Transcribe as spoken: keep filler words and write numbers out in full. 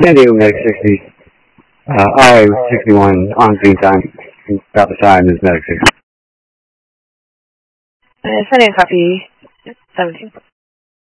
San Diego Medic sixty. Uh, I sixty-one on green time. About the time is Medic sixty. Uh, San Diego copy seventeen.